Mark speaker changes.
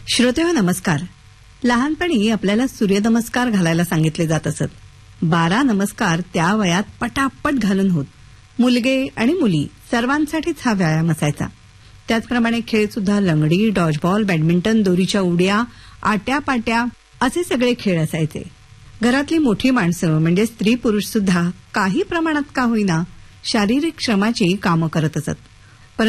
Speaker 1: श्रोतेहो नमस्कार. लहानपणी आपल्याला सूर्यनमस्कार घालायला सांगितले जात असत. 12 नमस्कार त्या वयात पटापट घालून होत. मुलगे आणि मुली सर्वांसाठीच हा व्यायाम असायचा. त्याचप्रमाणे खेळ सुद्धा लंगडी, डॉजबॉल, बॅडमिंटन, दोरीच्या उड्या, आट्यापाट्या असे सगळे खेळ असायचे. घरातली मोठी माणसं म्हणजे स्त्री पुरुष सुद्धा काही प्रमाणात का होईना शारीरिक श्रमाची कामं करत असत.